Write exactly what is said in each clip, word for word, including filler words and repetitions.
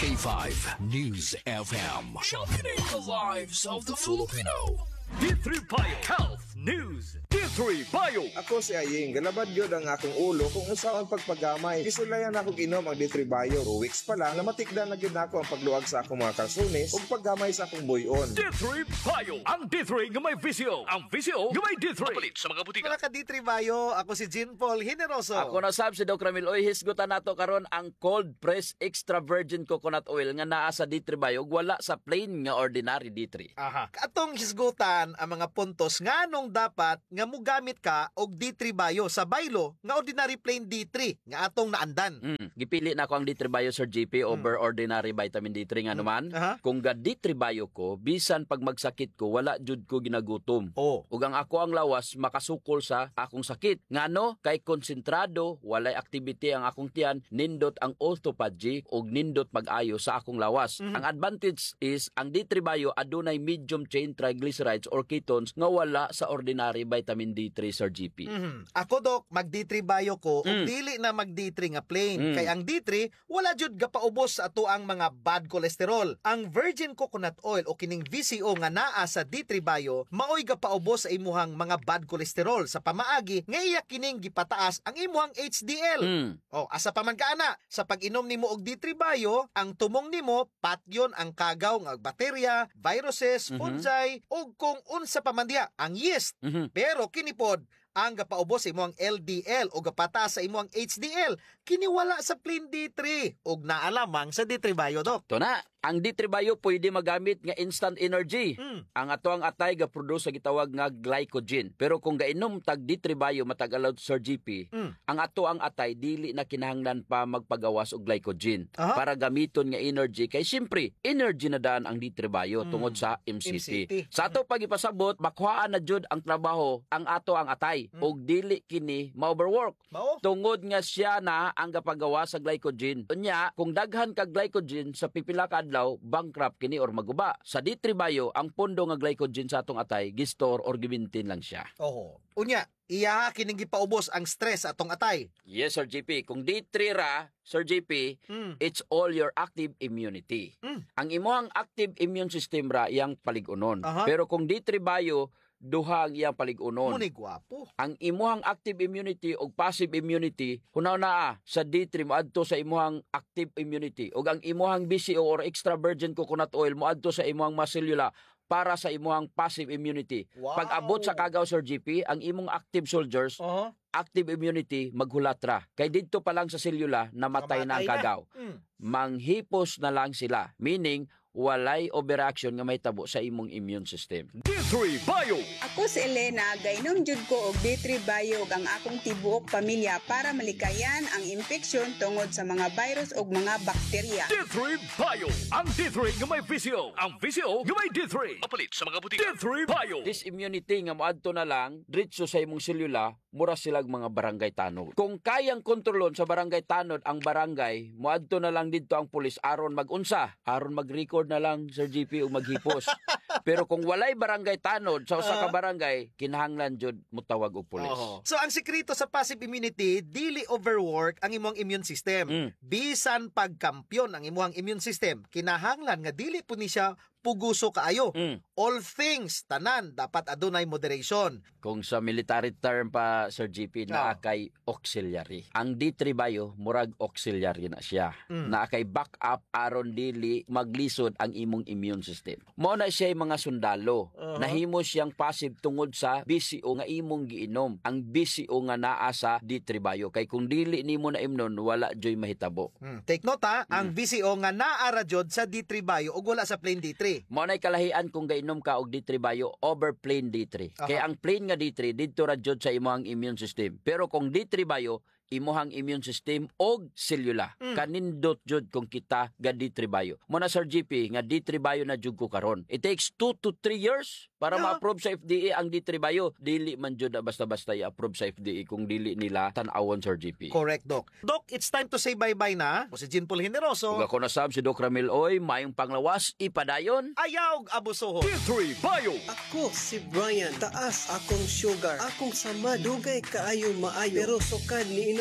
K five News F M. Championing the lives of the Filipino. D three Bio Health News. D three Bio. Ako si Aying, galabad yun ang akong ulo kung usaon pagpagamay. Kisulayan akong inom ang D three Bio. Two weeks pa lang, namatikdan na gid ako ang pagluwag sa akong mga kalsunis ug paggamay sa akong buyon. D three Bio. Ang D three nga may visio. Ang visio nga may D three. Mapalit sa mga butika. Mga ka-D three Bio, ako si Jean Paul Generoso. Ako na sab si Doc Ramil. Oy, hisgutan nato karon ang cold press extra virgin coconut oil nga naa sa D three Bio wala sa plain nga ordinary D three. Aha. Atong hisgutan ang mga puntos nganong dapat nga mugamit ka og D three Bio sa baylo nga ordinary plain D three nga atong naandan. Mm. Gipili na ko ang D three Bio Sir G P over mm. ordinary vitamin D three nga naman. Mm. Uh-huh. Kung ga D three Bio ko, bisan pag magsakit ko wala jud ko ginagutom. Oh. Ug ang ako ang lawas makasukol sa akong sakit. Ngano kay konsentrado, walay activity ang akong tiyan, nindot ang autophagy ug nindot mag-ayo sa akong lawas. Mm-hmm. Ang advantage is ang D three Bio adunay medium chain triglycerides or ketones nga wala sa ordinary vitamin D three Sir G P. Mm-hmm. Ako Dok, mag D three Bio ko, Mm. ug dili na mag D three nga plain. Mm. Kay ang D three wala jud gapaubos sa ato ang mga bad cholesterol. Ang virgin coconut oil o kining V C O nga naa sa D three Bio maoy gapaubos sa imuhang mga bad cholesterol sa pamaagi nga iya kining gipataas ang imuhang H D L. Mm. O asa pa man kaana sa pag-inom nimo og D three Bio, ang tumong nimo patyon ang kagaw nga bacteria, viruses, Mhm. fungi ug kung unsa pa man diha ang yeast. Mhm. Pero kinipod ang gapaubos sa imuhang L D L o gapataas sa imuhang H D L kiniwala sa plain D three ug naalamang sa D three Bio Dok. To na, ang D three Bio pwede magamit nga instant energy. Mm. Ang ato ang atay ga-produce sa gitawag nga glycogen. Pero kung gainom tag D three Bio matag allow Sir G P, Mm. ang ato ang atay dili na kinahanglan pa magpagawas og glycogen Aha. para gamiton nga energy kay siyempre energy na daan ang D three Bio Mm. tungod sa M C T. M C T. Sa ato pagipasabot, makuhaan na jud ang trabaho ang ato ang atay Mm. og dili kini ma-overwork. Mao? Tungod nga siya na ang gapagawa sa glycogen. Unya, kung daghan ka glycogen sa pipila ka adlaw, bankrupt kini or maguba. Sa D three Bio, ang pondo nga glycogen sa atong atay, gistor or gimintin lang siya. Oho. Unya, iya kining gipaubos ang stress sa atong atay. Yes, Sir G P. Kung D three ra, Sir G P, Mm. it's all your active immunity. Mm. Ang imuhang active immune system ra iyang paligunon. Aha. Pero kung D three Bio, duha ang iyang paligunon. Muni gwapo. Ang imuhang active immunity o passive immunity hunaw naa sa D three moadto sa imuhang active immunity ug ang imuhang B C O or extra virgin coconut oil moadto sa imuhang macellula para sa imuhang passive immunity. Wow. Pag abot sa kagaw Sir G P, ang imong active soldiers, Oho. active immunity maghulatra. Kay didto pa lang sa selula namatay na ang Kamatay na. kagaw. Mm. Manghipos na lang sila, meaning walay overreaction nga mahitabo sa imong immune system. D three Bio. Ako si Elena, gainom jud ko og D three Bio ang akong tibuok pamilya para malikayan ang infeksyon tungod sa mga virus ug mga bakterya. D three Bio. Ang D three nga may visio. Ang visio nga may D three. Mapalit sa mga butika. D three Bio. This immunity nga moadto na lang diretso sa imong selula, mura silag mga barangay tanod. Kung kayang kontrolon sa barangay tanod ang barangay, moadto na lang didto ang pulis aron mag-unsa, aron mag-record na lang Sir G P ug maghipos. Pero kung walay barangay tanod sa usa ka barangay, kinahanglan jud mutawag og pulis. Oho. So ang sekreto sa passive immunity, dili overwork ang imong immune system. Mm. Bisan pagkampyon ang imong immune system, kinahanglan nga dili po ni siya puguso kaayo. Mm. All things tanan dapat adunay moderation. Kung sa military term pa Sir G P, naa kay auxiliary. Ang D three Bio murag auxiliary na siya. Mm. Naa kay backup aron dili maglisod ang imong immune system. Mao na siya mga sundalo. Uh-huh. Nahimo siyang passive tungod sa B C O nga imong giinom. Ang B C O nga naa sa D three Bio kay kung dili nimo na imnon wala joy mahitabo. Hmm. Take note ha, ang V C O nga naara jud sa D three Bio ug wala sa plain D three. Mao nay kalahian kung gainom ka og D three Bio over plain D three. Aha. Kaya ang plain nga D three didto ra jud sa imong immune system. Pero kung D three Bio imuhang immune system og selula. Mm. Kanindot jud kung kita ga D three Bio. Mo na Sir G P nga D three Bio na jud ko karon. It takes two to three years para Yeah. ma-approve sa F D A ang D three Bio. Dili man jud na basta-basta i-approve sa F D A kung dili nila tan-awon Sir G P. Correct, Doc. Doc, it's time to say bye-bye na. O si Jean Paul Generoso. Ug ako na sab si Doc Ramil Oy, mayong panglawas ipadayon. Ayaw og abusohon. D three Bio. Ako si Brian, taas akong sugar, akong sama, dugay kaayo maayo, pero sukad ni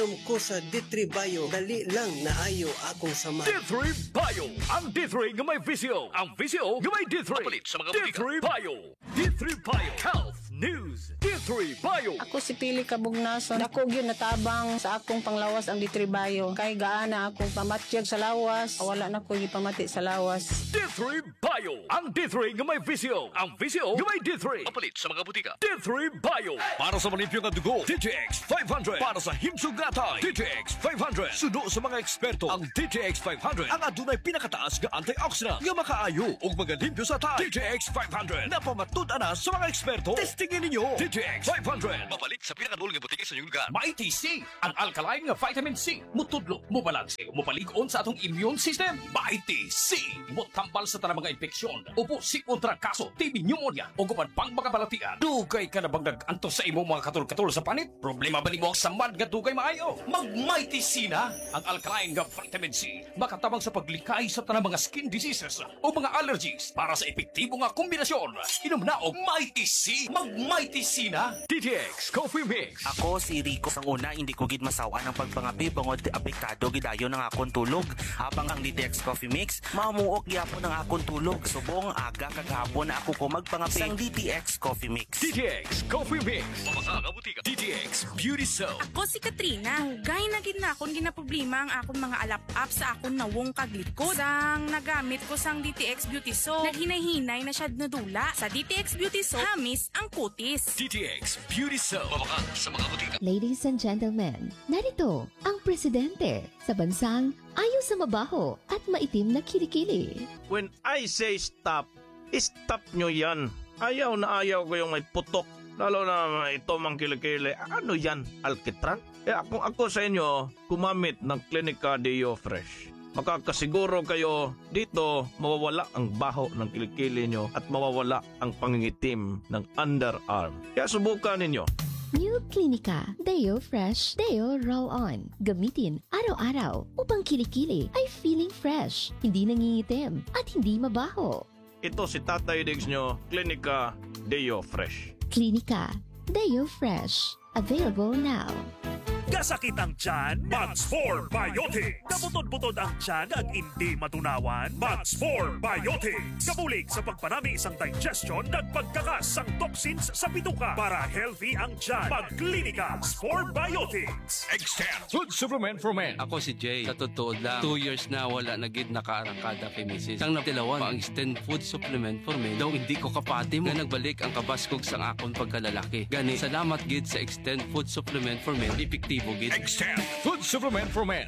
inom ko sa D three Bio. Dali lang naayo akong sama. D three Bio. Ang D three nga may visyo. Ang visyo nga may D three. Mapalit sa mga D three Bio. D three Bio. Health News. D three Bio. Ako si Pili Kabugnason. Dako gyud natabang sa akong panglawas ang D three Bio. Kay gaana akong pamatyag sa lawas. Wala na ko gipamati sa lawas. D three Bio. Ang D three nga may visyo. Ang visyo nga may D three. Mapalit sa mga butika. D three Bio. Para sa malimpyo nga dugo, D T X five hundred. Para sa himsugatay, D T X five hundred. Sudo sa mga eksperto, ang D T X five hundred ang adunay pinakataas nga antioxidant nga makaayo ug magalimpyo sa tay. D T X five hundred na pamatud-ana sa mga eksperto. Testingin ninyo. D T X five hundred. Mapalit sa pinakadulong nga butika sa inyong lugar. Mighty C, ang alkaline nga vitamin C. Mutudlo, mubalanse, mupalig-on sa atong immune system. Mighty C, mutambal sa tanang mga infeksyon. Upo si kontra kaso, T B pneumonia, o gupan pang mga balatian. Dugay ka na bang nag-antos sa imong mga katul-katul sa panit? Problema ba nimo ang samad nga dugay maayo? Mag-Mighty C na, ang alkaline nga vitamin C. Makatabang sa paglikay sa tanang mga skin diseases o mga allergies para sa epektibo nga kombinasyon. Inom na og Mighty C. Mag-Mighty C na. D T X Coffee Mix. Ako si Rico. Sang una, hindi ko gid masawa ng pagpangapi bangod apektado gidayo ng akong tulog. Habang ang D T X Coffee Mix, mamuok gyapon ng akong tulog. Subong aga kagahapon na ako ko magpangapi sang D T X Coffee Mix. D T X Coffee Mix. Mamasa nga butika. D T X Beauty Soap. Ako si Katrina. Hugay na gid na akong ginaproblema ang akong mga alap-up sa akong nawong kaglikod. Sang nagamit ko sang D T X Beauty Soap, naghinay-hinay na siya nadula. Sa D T X Beauty Soap, hamis ang kutis. D T X Beauty Soap. Mamaka sa mga butika. Ladies and gentlemen, narito ang presidente sa bansang ayaw sa mabaho at maitim na kilikili. When I say stop, stop nyo yan. Ayaw na ayaw ko yung may putok. Lalo na ito mang kilikili. Ano yan? Alkitran? Kaya kung ako sa inyo, kumamit ng Clinica Deo Fresh. Makakasiguro kayo dito mawawala ang baho ng kilikili nyo at mawawala ang pangingitim ng underarm. Kaya subukan ninyo. New Clinica Deo Fresh Deo Roll-On. Gamitin araw-araw upang kilikili ay feeling fresh, hindi nangingitim at hindi mabaho. Ito si Tatay Diggs nyo, Clinica Deo Fresh. Clinica Deo Fresh. Available now. Kasakit ang tiyan, Max four Biotics. Kabutod-butod ang tiyan ag hindi matunawan, Max four Biotics. Kabulig sa pagpanami isang digestion at pagkakas ang toxins sa bituka para healthy ang tiyan. Pag-Clinica Max four Biotics. Extend Food Supplement for Men. Ako si Jay. Sa totoo lang, two years na wala na gid nakaarangkada kay misis. Sang natilawan pa ang Extend Food Supplement for Men. Daw hindi ko kapati mo. Nga nagbalik ang kabaskog sang akon pagkalalaki. Gani, salamat gid sa Extend Food Supplement for Men. Epektibo. Extend Food Supplement for Men.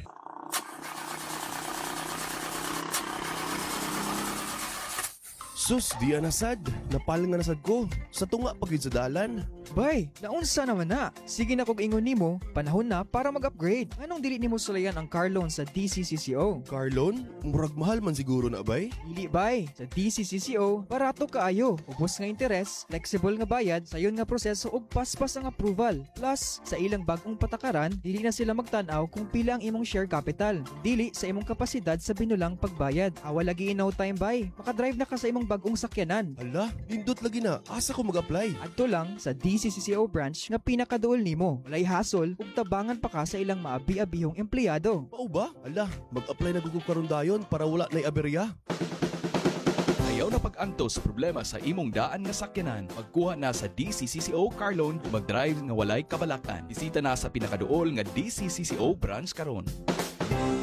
Sus, di anasad. Napal nga nasad ko. Sa tunga pagid sa dalan. Bay, naunsa naman na. Sige na kog ingon nimo, panahon na para mag-upgrade. Anong dili nimo sulayan ang car loan sa D C C C O? Car loan? Murag mahal man siguro na, bay? Dili, bay. Sa D C C C O, barato kaayo. Ubos nga interes, flexible nga bayad, sayon nga proseso ug paspas ang approval. Plus, sa ilang bagong patakaran, dili na sila magtan-aw kung pila ang imong share capital. Dili sa imong kapasidad sa binulang pagbayad. Awa lagi inaw time, bay. Makadrive na ka sa imong bagong sakyanan. Ala, nindot lagi na. Asa ko mag-apply? Adto lang sa D C C C O branch nga pinakaduol nimo. Walay hasol ug tabangan pa ka sa ilang maabi-abihong empleyado. Mao ba? Ala, mag-apply na gugug karon dayon para wala nay aberya. Ayaw na pag-anto sa problema sa imong daan nga sakyanan. Magkuha na sa D C C C O Car Loan ug mag-drive nga walay kabalakan. Bisita na sa pinakaduol nga D C C C O branch karon.